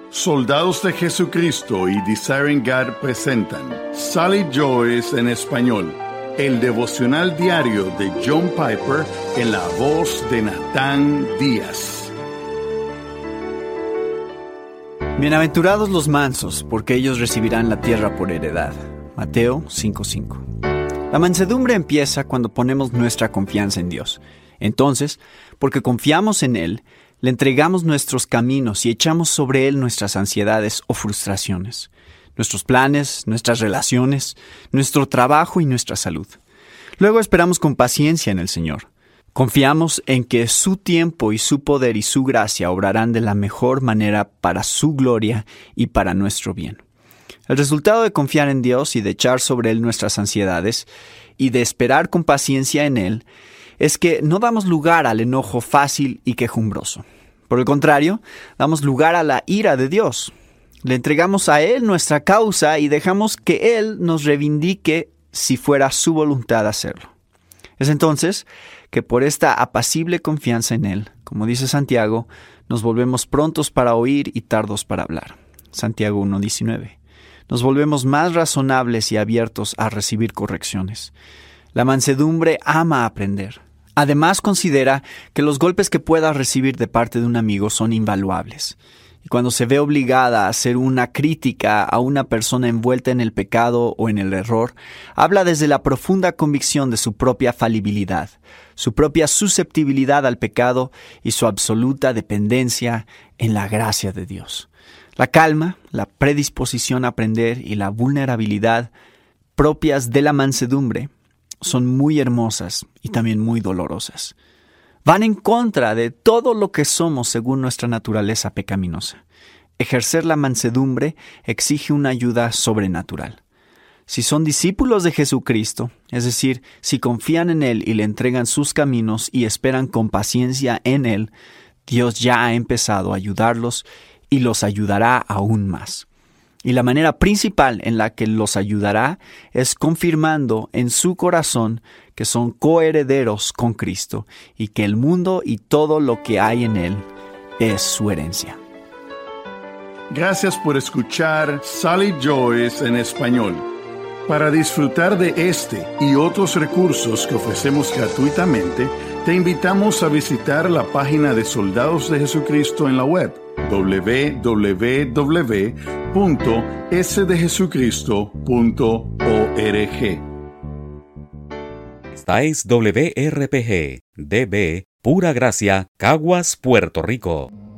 Soldados de Jesucristo y Desiring God presentan Sally Joyce en español, el devocional diario de John Piper en la voz de Natán Díaz. Bienaventurados los mansos, porque ellos recibirán la tierra por heredad. Mateo 5:5. La mansedumbre empieza cuando ponemos nuestra confianza en Dios. Entonces, porque confiamos en Él, le entregamos nuestros caminos y echamos sobre Él nuestras ansiedades o frustraciones, nuestros planes, nuestras relaciones, nuestro trabajo y nuestra salud. Luego esperamos con paciencia en el Señor. Confiamos en que su tiempo y su poder y su gracia obrarán de la mejor manera para su gloria y para nuestro bien. El resultado de confiar en Dios y de echar sobre Él nuestras ansiedades y de esperar con paciencia en Él es que no damos lugar al enojo fácil y quejumbroso. Por el contrario, damos lugar a la ira de Dios. Le entregamos a Él nuestra causa y dejamos que Él nos reivindique si fuera su voluntad hacerlo. Es entonces que por esta apacible confianza en Él, como dice Santiago, nos volvemos prontos para oír y tardos para hablar. Santiago 1:19. Nos volvemos más razonables y abiertos a recibir correcciones. La mansedumbre ama aprender. Además, considera que los golpes que pueda recibir de parte de un amigo son invaluables. Y cuando se ve obligada a hacer una crítica a una persona envuelta en el pecado o en el error, habla desde la profunda convicción de su propia falibilidad, su propia susceptibilidad al pecado y su absoluta dependencia en la gracia de Dios. La calma, la predisposición a aprender y la vulnerabilidad propias de la mansedumbre son muy hermosas y también muy dolorosas. Van en contra de todo lo que somos según nuestra naturaleza pecaminosa. Ejercer la mansedumbre exige una ayuda sobrenatural. Si son discípulos de Jesucristo, es decir, si confían en Él y le entregan sus caminos y esperan con paciencia en Él, Dios ya ha empezado a ayudarlos y los ayudará aún más. Y la manera principal en la que los ayudará es confirmando en su corazón que son coherederos con Cristo y que el mundo y todo lo que hay en él es su herencia. Gracias por escuchar Sally Joyce en español. Para disfrutar de este y otros recursos que ofrecemos gratuitamente, te invitamos a visitar la página de Soldados de Jesucristo en la web www.sdejesucristo.org. Esta es WRPG, DB, Pura Gracia, Caguas, Puerto Rico.